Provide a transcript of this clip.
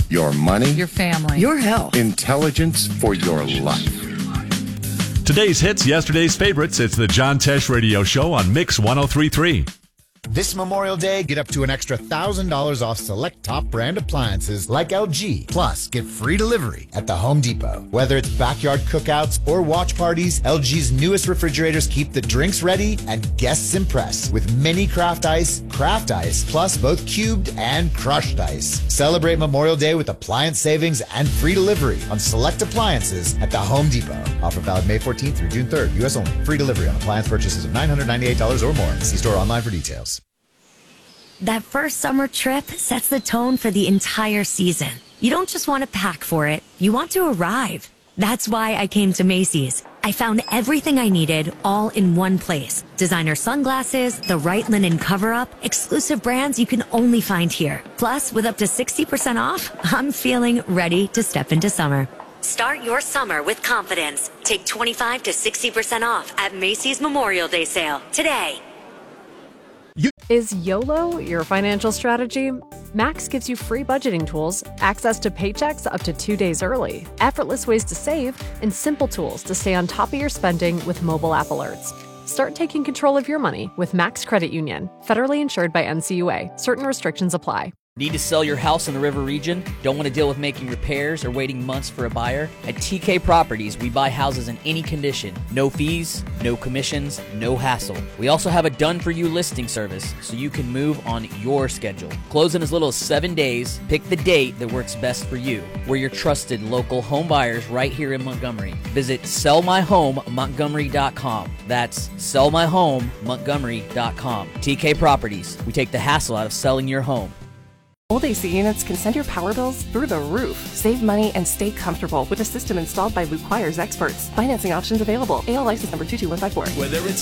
your money, your family, your health, intelligence for your life. Today's hits, yesterday's favorites. It's the John Tesh Radio Show on Mix 103.3. This Memorial Day, get up to an extra $1,000 off select top brand appliances like LG. Plus, get free delivery at the Home Depot. Whether it's backyard cookouts or watch parties, LG's newest refrigerators keep the drinks ready and guests impressed with mini craft ice, plus both cubed and crushed ice. Celebrate Memorial Day with appliance savings and free delivery on select appliances at the Home Depot. Offer valid May 14th through June 3rd. U.S. only. Free delivery on appliance purchases of $998 or more. See store online for details. That first summer trip sets the tone for the entire season. You don't just want to pack for it, you want to arrive. That's why I came to Macy's. I found everything I needed all in one place. Designer sunglasses, the right linen cover-up, exclusive brands you can only find here. Plus, with up to 60% off, I'm feeling ready to step into summer. Start your summer with confidence. Take 25 to 60% off at Macy's Memorial Day sale today. Is YOLO your financial strategy? Max gives you free budgeting tools, access to paychecks up to 2 days early, effortless ways to save, and simple tools to stay on top of your spending with mobile app alerts. Start taking control of your money with Max Credit Union, federally insured by NCUA. Certain restrictions apply. Need to sell your house in the River region? Don't want to deal with making repairs or waiting months for a buyer? At TK Properties, we buy houses in any condition. No fees, no commissions, no hassle. We also have a done-for-you listing service, so you can move on your schedule. Close in as little as 7 days. Pick the date that works best for you. We're your trusted local home buyers right here in Montgomery. Visit sellmyhomemontgomery.com. That's sellmyhomemontgomery.com. TK Properties. We take the hassle out of selling your home. Old AC units can send your power bills through the roof. Save money and stay comfortable with a system installed by Luke Wires experts. Financing options available. AL license number 22154. Whether it's